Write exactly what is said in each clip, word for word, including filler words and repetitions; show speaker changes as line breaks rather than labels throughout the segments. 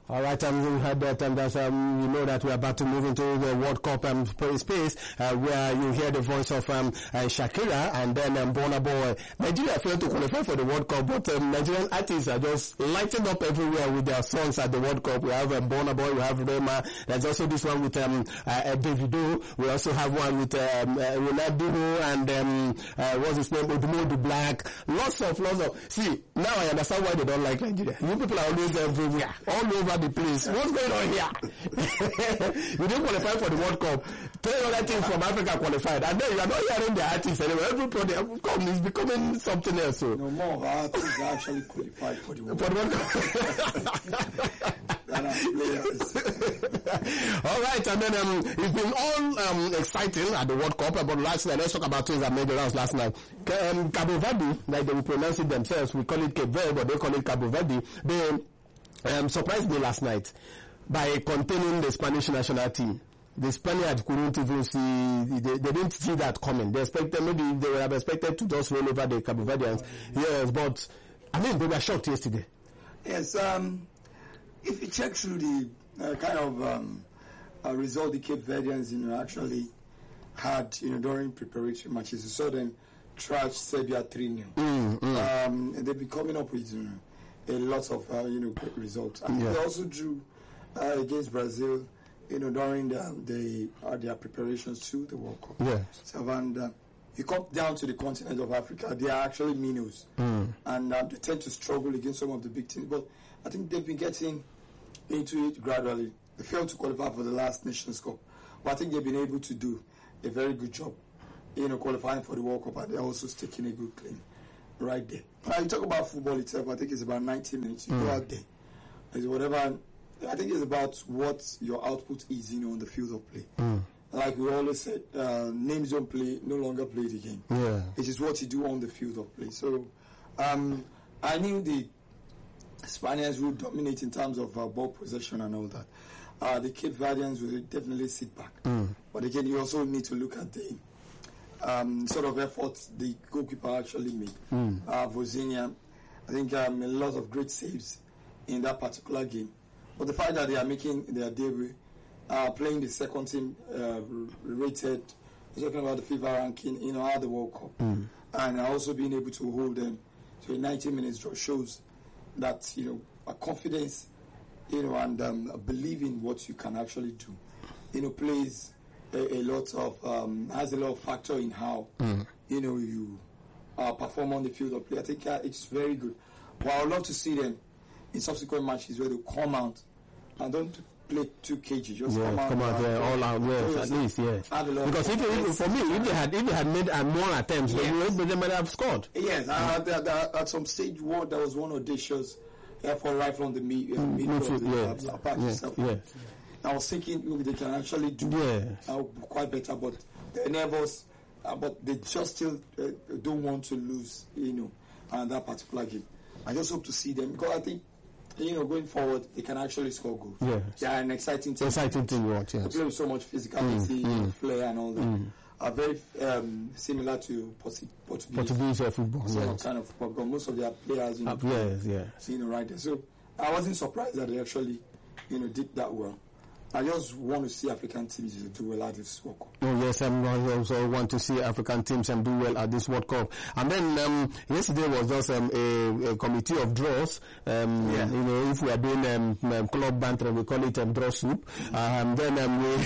All right, um, we heard that, and that's, um, you know that we're about to move into the World Cup um, space, uh, where you hear the voice of um, uh, Shakira and then um, Burna Boy. Nigeria failed to qualify for the World Cup, but um, Nigerian artists are just lighting up everywhere with their songs at the World Cup. We have um, Burna Boy, we have Rema. There's also this one with um, uh, uh, Davido. We also have one with um, uh, Ronaldo and um, uh, what's his name, Odumodu Black. Lots of, lots of. See, now I understand why they don't like Nigeria. You people are always everywhere, all over the place. What's going on here? You didn't qualify for the World Cup. Three other teams from Africa qualified, and then you are not hearing the artists anyway. Everybody come is becoming something else. So.
No more artists are actually qualified for the World
For the World Cup. All right, and then um, it's been all um, exciting at the World Cup. But last night, let's talk about things that made the rounds last night. Um, Cabo Verde, like they will pronounce it themselves, we call it Cape Verde, but they call it Cabo Verde. They um, surprised me last night by containing the Spanish national team. The Spaniards couldn't even see, they, they didn't see that coming. They expected, maybe they would have expected to just roll over the Cabo Verdeans. Yes, but, I mean, they were shocked yesterday.
Yes, um, if you check through the uh, kind of um, uh, result the Cape Verdeans, you know, actually had, you know, during preparatory matches, you saw them trash Serbia three nil. Mm, mm. Um, and they've been coming up with, you know, a lot of, uh, you know, great results. And yeah. They also drew uh, against Brazil, you know, during the, the uh, their preparations to the World Cup.
Yeah.
So, and uh, you come down to the continent of Africa, they are actually minnows. Mm. And uh, they tend to struggle against some of the big teams. But I think they've been getting into it gradually. They failed to qualify for the last Nations Cup. But I think they've been able to do a very good job, you know, qualifying for the World Cup. And they're also sticking a good claim right there. Now, you talk about football itself, I think it's about ninety minutes. You mm. go out there. It's whatever... I think it's about what your output is, you know, on the field of play. Mm. Like we always said, uh, names don't play, no longer play the game.
Yeah.
It is what you do on the field of play. So, um, I knew the Spaniards would dominate in terms of uh, ball possession and all that. Uh, the Cape Verdeans will definitely sit back. Mm. But again, you also need to look at the um, sort of efforts the goalkeeper actually made. Mm. Uh, Vozinha, I think um, a lot of great saves in that particular game. But the fact that they are making their debut, uh, playing the second team uh, rated, talking about the FIFA ranking, you know, at the World Cup, mm. and also being able to hold them to a ninety minutes draw shows that, you know, a confidence, you know, and um, a belief in what you can actually do, you know, plays a, a lot of, um, has a lot of factor in how, mm. you know, you uh, perform on the field of play. I think uh, it's very good. But I would love to see them in subsequent matches where they come out and don't play too cagey. Just
yeah,
come out,
come out there, all out, yes, at least, yes. Because if, if for me, if they had, if they had made uh, more attempts, yes. they, they might have scored.
Yes, uh, there, there, at some stage, one there was one audacious effort right from the mid, uh, middle of the
yeah.
uh, yeah. itself.
Yeah.
I was thinking maybe they can actually do
yeah.
uh, quite better, but they're nervous, uh, but they just still uh, don't want to lose, you know, uh, that particular game. I just hope to see them because I think, you know, going forward, they can actually score goals.
Yes.
They are an exciting team.
Exciting team, what, yes.
They play with so much physicality,
mm,
flair, and all that. Mm. Are very um, similar to Portuguese.
Portuguese football,
so
yes.
kind of football, because most of their players, you know,
uh, yes, yes.
you know, right there. So I wasn't surprised that they actually, you know, did that well. I just want to see African teams do well at this World Cup.
Oh yes, um, I also want to see African teams um, do well at this World Cup. And then um, yesterday was just um, a, a committee of draws. Um, yeah. You know, if we are doing um, um, club banter, we call it um, draw soup. Mm-hmm. Um, then um, we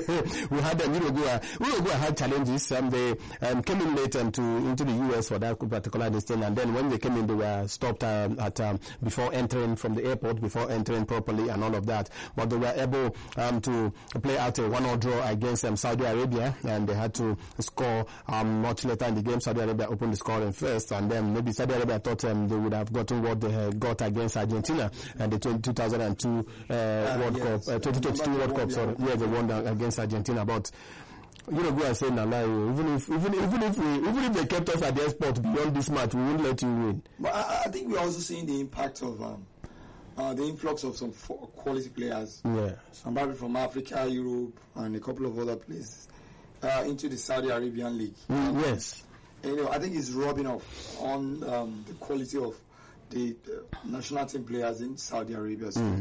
we had um, Uruguay. Uruguay had challenges. Um, they um, came in late um, to into the U S for that particular distance, and then when they came in, they were stopped um, at um, before entering from the airport, before entering properly, and all of that. But they were able Um, to play out a one-all draw against um, Saudi Arabia, and they had to score um, much later in the game. Saudi Arabia opened the scoring first, and then maybe Saudi Arabia thought um, they would have gotten what they had got against Argentina and the two thousand two uh, uh, World yes. Cup, uh, twenty twenty-two World Cup. Sorry, yeah, they won against Argentina, but. You know, go and say Nala, even if even even if we even if they kept us at the spot beyond this match, we wouldn't let you win.
But I, I think we're also seeing the impact of um, Uh, the influx of some quality players,
yeah,
somebody from Africa, Europe, and a couple of other places uh, into the Saudi Arabian League.
Mm, yes,
and, you know, I think it's rubbing off on um, the quality of the uh, national team players in Saudi Arabia. So,
mm.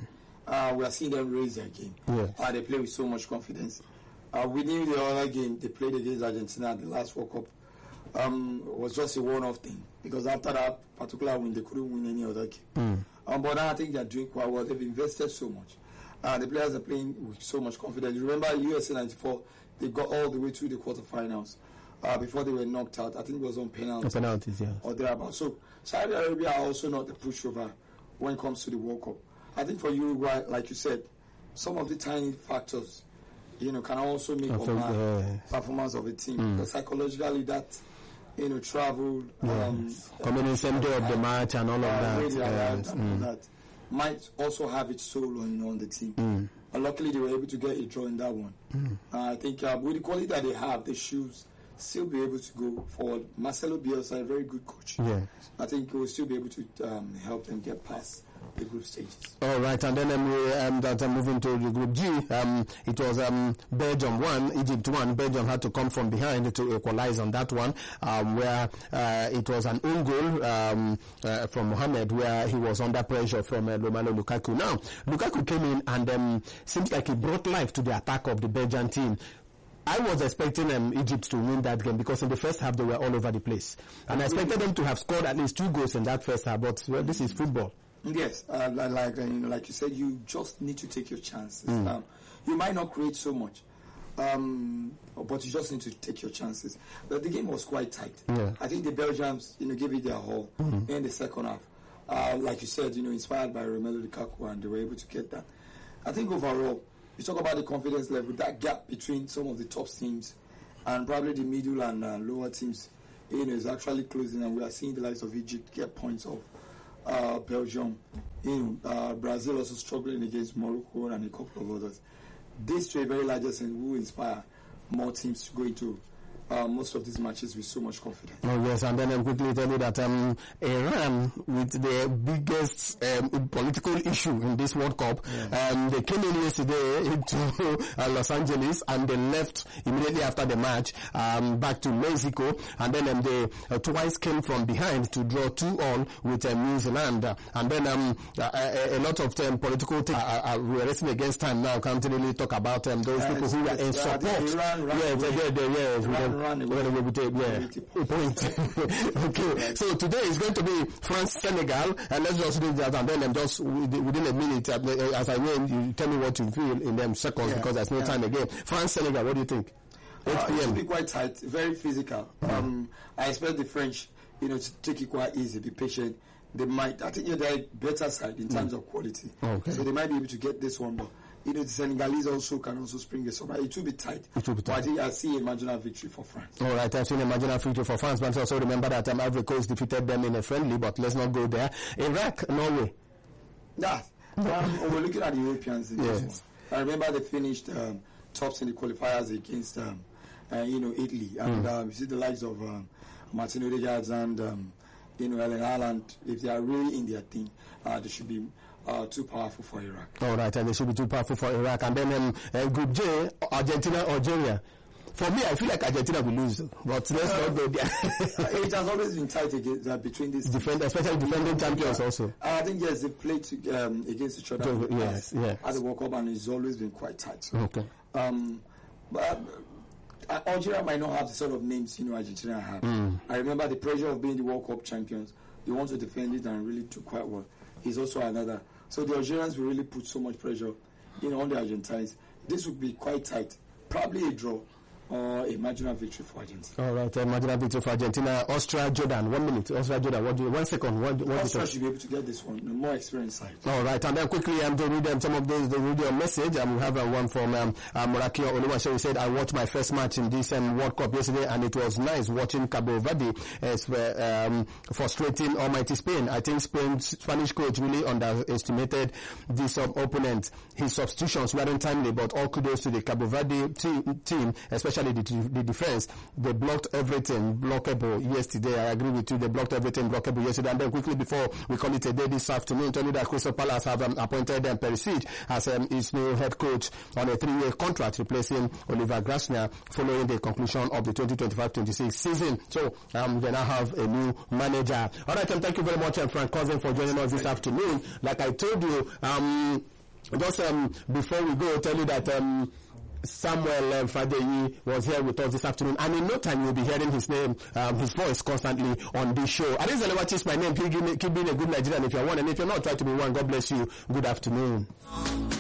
uh, we are seeing them raise their game.
Yes.
Uh, they play with so much confidence. Uh, we knew the other game they played against Argentina at the last World Cup um, was just a one-off thing, because after that particular win, they couldn't win any other game. Mm. Um, but now I think they're doing quite well. They've invested so much. Uh, the players are playing with so much confidence. You remember U S A ninety-four, they got all the way to the quarterfinals uh, before they were knocked out. I think it was on penalties.
The penalties, yeah.
Or thereabouts. So Saudi Arabia are also not the pushover when it comes to the World Cup. I think for Uruguay, like you said, some of the tiny factors, you know, can also make or mark the performance of a team. Mm. Because psychologically, that, you know, travel,
yes. um, coming in same day of the match and all of uh, that,
yes. and mm. all that might also have its toll on, on the team. Mm. But luckily, they were able to get a draw in that one. Mm. Uh, I think uh, with the quality that they have, they should still be able to go forward. Marcelo Bielsa, a very good coach.
Yes.
I think he will still be able to um, help them get past the group stages.
All right, and then um, we, um, that I'm moving to the Group G. Um, it was um, Belgium one, Egypt one. Belgium had to come from behind to equalize on that one, um, where uh, it was an own goal um, uh, from Mohamed, where he was under pressure from uh, Romelu Lukaku. Now, Lukaku came in and um, seems like he brought life to the attack of the Belgian team. I was expecting um, Egypt to win that game because in the first half they were all over the place. And I expected them to have scored at least two goals in that first half, but well, this is football.
Yes, uh, like, uh, you know, like you said, you just need to take your chances. Mm. Um, you might not create so much, um, but you just need to take your chances. But the game was quite tight.
Yeah.
I think the Belgians, you know, gave it their all mm. in the second half. Uh, like you said, you know, inspired by Romelu Lukaku, and they were able to get that. I think overall, you talk about the confidence level, that gap between some of the top teams and probably the middle and uh, lower teams, you know, is actually closing, and we are seeing the likes of Egypt get points off uh, Belgium. You know, uh, Brazil also struggling against Morocco and a couple of others. This, to a very large extent, will inspire more teams to go into Uh, most of these matches with so much confidence.
Oh yes, and then I'll quickly tell you that um, Iran, with the biggest um, political issue in this World Cup, yeah. um, they came in yesterday into uh, Los Angeles and they left immediately after the match um, back to Mexico, and then um, they uh, twice came from behind to draw two all with um, New Zealand, uh, and then um, a, a lot of um, political things uh, uh, we're racing against time now. Can't really talk about um, those uh, people who are in support.
Iran, Iran,
yeah,
Iran,
yeah, yeah, yeah,
Iran, Run away.
Run away with it, yeah. Point. Okay. Yes. So today is going to be France Senegal, and let's just do that, and then um, just within a minute, uh, as I will, you tell me what you feel in them seconds, yeah. because there's no yeah. time again. France Senegal, what do you think?
Uh, it will be quite tight, very physical. Mm-hmm. Um, I expect the French, you know, to take it quite easy, be patient. They might, I think, they're better side in terms mm. of quality.
Okay.
So they might be able to get this one, but you know, the Senegalese also can also spring the summer. It will be tight.
It will be tight.
But I think I see a marginal victory for France.
All right, I've seen a marginal victory for France, but also remember that um, Ivory Coast defeated them in a friendly, but let's not go there. Iraq, Norway.
Yeah. Um, we're looking at the Europeans.
Yes.
I remember they finished um, tops in the qualifiers against, um, uh, you know, Italy. And mm. um, you see the likes of um, Martin Odegaard and, um, you know, Erling Haaland. If they are really in their thing, uh, they should be Uh, too powerful for Iraq.
All right, and they should be too powerful for Iraq. And then um, uh, Group J, Argentina, Algeria. For me, I feel like Argentina will lose, but let's uh, not go there.
It has always been tight against, uh, between these
Defend, especially defending champions also.
I think, yes, they played to, um, against each other
so, yes, yes.
at the World Cup, and it's always been quite tight. So,
okay.
Um, but uh, Algeria might not have the sort of names, you know, Argentina have. Mm. I remember the pressure of being the World Cup champions. They want to defend it and really do quite well. He's also another. So the Algerians will really put so much pressure, you know, on the Argentines. This would be quite tight. Probably a draw or a marginal victory for Argentina.
All right, a marginal victory for Argentina. Austria, Jordan. One minute. Austria, Jordan. What do you, one second. What, what
Austria should be able to get this one. The more experienced side.
All right, and then quickly, I'm um, to read um, some of those. The radio message. Um, we have uh, one from um, uh, Morakio Oluwaseyi. He said, "I watched my first match in this um, World Cup yesterday, and it was nice watching Cabo Verde as uh, um, frustrating Almighty Spain. I think Spain's Spanish coach really underestimated this um, opponent. His substitutions weren't timely, but all kudos to the Cabo Verde te- team, especially." The, the defense. They blocked everything blockable yesterday. I agree with you. They blocked everything blockable yesterday. And then quickly before we call it a day this afternoon, tell you that Crystal Palace have um, appointed um, Perisic as um, his new head coach on a three-year contract, replacing Oliver Glasner following the conclusion of the twenty twenty-five twenty-six season. So um, they now have a new manager. All right, um, thank you very much, um, Frank Cousin, for joining us this afternoon. Like I told you, um, just um, before we go, I'll tell you that um, Samuel um, Fadeyi was here with us this afternoon, and in no time you'll be hearing his name, um, his voice constantly on this show. Aris Elewati, my name. Keep, keep being a good Nigerian if you're one, and if you're not, try to be one. God bless you. Good afternoon.